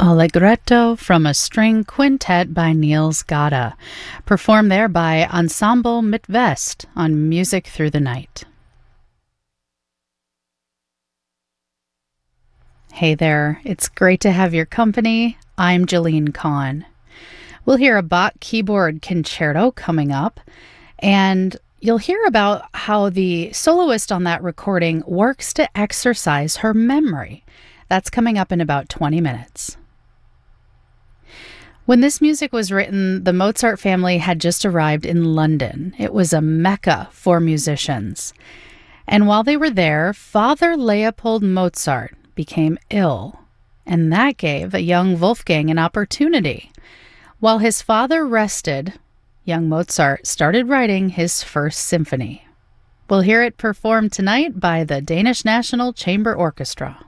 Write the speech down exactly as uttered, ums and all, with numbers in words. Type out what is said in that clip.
Allegretto from a string quintet by Niels Gade, performed there by Ensemble Midtvest on Music Through the Night. Hey there, it's great to have your company. I'm Jolene Kahn. We'll hear a Bach keyboard concerto coming up, and you'll hear about how the soloist on that recording works to exercise her memory. That's coming up in about twenty minutes. When this music was written, the Mozart family had just arrived in London. It was a mecca for musicians. And while they were there, Father Leopold Mozart became ill, and that gave a young Wolfgang an opportunity. While his father rested, young Mozart started writing his first symphony. We'll hear it performed tonight by the Danish National Chamber Orchestra.